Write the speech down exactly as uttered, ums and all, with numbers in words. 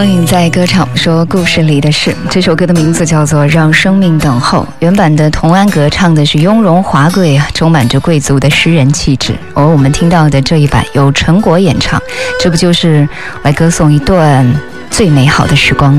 在歌场说故事里的事，这首歌的名字叫做《让生命等候》。原版的童安格唱的是雍容华贵啊，充满着贵族的诗人气质。而我们听到的这一版由陈果演唱，这不就是来歌颂一段最美好的时光吗？